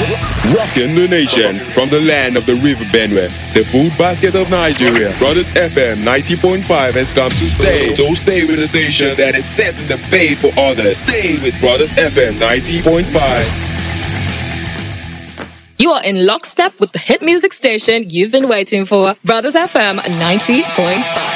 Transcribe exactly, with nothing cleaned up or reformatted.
Rocking the nation from the land of the River Benue, the food basket of Nigeria. Brothers F M ninety point five has come to stay. So stay with the station that is setting the pace for others. Stay with Brothers F M ninety point five. You are in lockstep with the hit music station you've been waiting for. Brothers F M ninety point five.